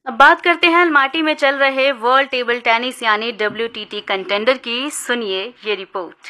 अब बात करते हैं अलमाटी में चल रहे वर्ल्ड टेबल टेनिस यानी WTT कंटेंडर की। सुनिए ये रिपोर्ट।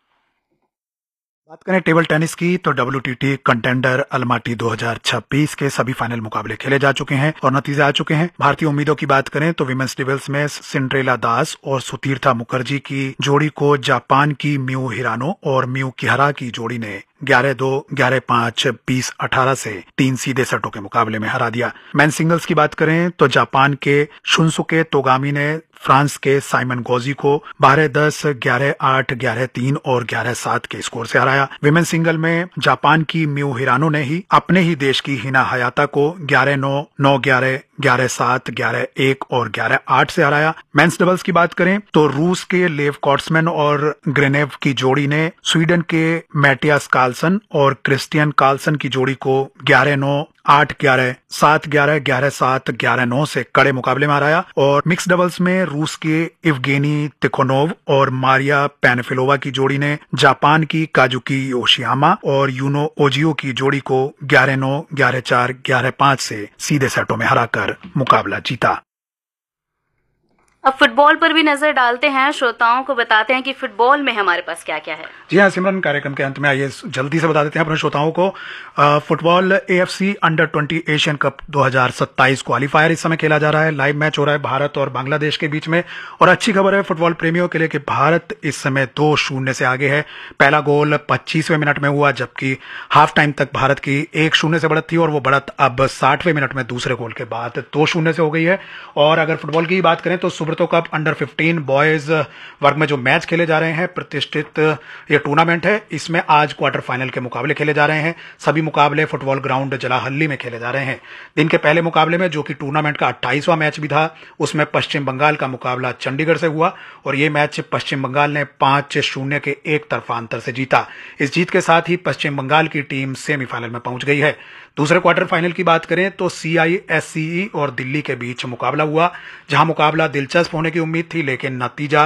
बात करें टेबल टेनिस की तो WTT कंटेंडर अलमाटी 2026 के सभी फाइनल मुकाबले खेले जा चुके हैं और नतीजे आ चुके हैं। भारतीय उम्मीदों की बात करें तो विमेंस डबल्स में सिंड्रेला दास और सुतीर्था मुखर्जी की जोड़ी को जापान की मियू हिरानो और मियू किहरा की जोड़ी ने 11-2, 11-5, 20-18 से 3 सीधे सेटों के मुकाबले में हरा दिया। मेन सिंगल्स की बात करें तो जापान के शुनसुके तोगामी ने फ्रांस के साइमन गोजी को 12-10, 11-8, 11-3 और 11-7 के स्कोर से हराया। विमेन सिंगल में जापान की मियू हिरानो ने ही अपने ही देश की हिना हयाता को 11-9, 9-11, 11-7, 11-1 और 11-8 से हराया। मेंस डबल्स की बात करें तो रूस के लेव कॉर्ट्समैन और ग्रेनेव की जोड़ी ने स्वीडन के मैटियास कार्लसन और क्रिस्टियन कार्लसन की जोड़ी को 11-9, 8-11, 7-11, 11-7, 11-9 से कड़े मुकाबले में हराया। और मिक्स डबल्स में रूस के इवगेनी तिखोनोव और मारिया पैनफिलोवा की जोड़ी ने जापान की काजुकी योशियामा और यूनो ओजियो की जोड़ी को 11-9, 11-4, 11-5 से सीधे सेटों में हराकर मुकाबला जीता। अब फुटबॉल पर भी नजर डालते हैं, श्रोताओं को बताते हैं कि फुटबॉल में हमारे पास क्या क्या है। जी हाँ सिमरन, कार्यक्रम के अंत में आइए जल्दी से बता देते हैं अपने श्रोताओं को। Football AFC अंडर-20 Asian cup 2027 qualifier इस समय खेला जा रहा है। लाइव मैच हो रहा है भारत और बांग्लादेश के बीच में। और अच्छी खबर है फुटबॉल प्रेमियों के लिए कि भारत इस समय 2-0 से आगे है। पहला गोल 25वें मिनट में हुआ, जबकि हाफ टाइम तक भारत की 1-0 से बढ़त थी और वो बढ़त अब 60वें मिनट में दूसरे गोल के बाद 2-0 से हो गई है। और अगर फुटबॉल की बात करें तो सुब्रतो कप अंडर-15 बॉयज वर्ग में जो मैच खेले जा रहे हैं, प्रतिष्ठित ये टूर्नामेंट है। इसमें आज क्वार्टर फाइनल के मुकाबले खेले जा रहे हैं। सभी मुकाबले फुटबॉल ग्राउंड जलाहल्ली में खेले जा रहे हैं। दिन के पहले मुकाबले में, जो कि टूर्नामेंट का 28वां मैच भी था, उसमें पश्चिम बंगाल का मुकाबला चंडीगढ़ से हुआ और ये मैच पश्चिम बंगाल ने 5-0 के एक तरफा अंतर से जीता। इस जीत के साथ ही पश्चिम बंगाल की टीम सेमीफाइनल में पहुंच गई है। दूसरे क्वार्टर फाइनल की बात करें तो CISCE और दिल्ली के बीच मुकाबला हुआ, जहां मुकाबला दिलचस्प होने की उम्मीद थी, लेकिन नतीजा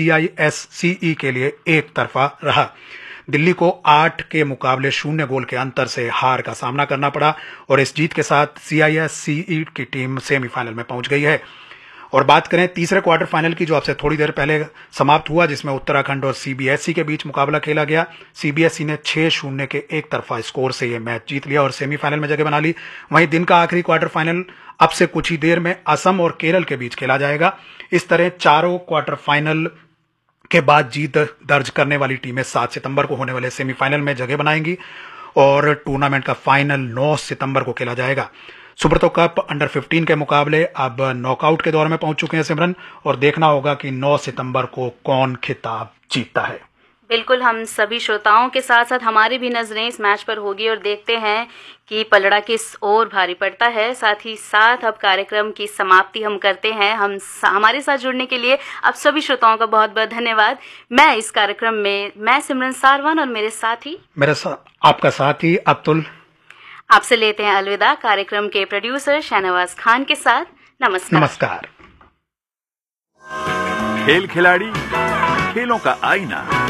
CISCE के लिए एक तरफा रहा। दिल्ली को 8 के मुकाबले 0 गोल के अंतर से हार का सामना करना पड़ा और इस जीत के साथ CISCE की टीम सेमीफाइनल में पहुंच गई है। और बात करें तीसरे क्वार्टर फाइनल की, जो आपसे थोड़ी देर पहले समाप्त हुआ, जिसमें उत्तराखंड और CBSE के बीच मुकाबला खेला गया। CBSE ने 6-0 के एक तरफा स्कोर से यह मैच जीत लिया और सेमीफाइनल में जगह बना ली। वहीं दिन का आखिरी क्वार्टर फाइनल अब से कुछ ही देर में असम और केरल के बीच खेला जाएगा। इस तरह चारों क्वार्टर फाइनल के बाद जीत दर्ज करने वाली टीमें 7 सितंबर को होने वाले सेमीफाइनल में जगह बनाएंगी और टूर्नामेंट का फाइनल 9 सितंबर को खेला जाएगा। सुब्रतो कप अंडर-15 के मुकाबले अब नॉकआउट के दौर में पहुंच चुके हैं सिमरन, और देखना होगा कि 9 सितंबर को कौन खिताब जीतता है। बिल्कुल, हम सभी श्रोताओं के साथ साथ हमारी भी नजरें इस मैच पर होगी और देखते हैं कि पलड़ा किस ओर भारी पड़ता है। साथ ही साथ अब कार्यक्रम की समाप्ति हम करते हैं। हमारे साथ जुड़ने के लिए आप सभी श्रोताओं का बहुत बहुत धन्यवाद। मैं इस कार्यक्रम में मैं सिमरन सारवान और मेरे साथी आपका साथी अब्दुल आपसे लेते हैं अलविदा। कार्यक्रम के प्रोड्यूसर शाहनवाज खान के साथ नमस्कार। खेल खिलाड़ी, खेलों का आईना।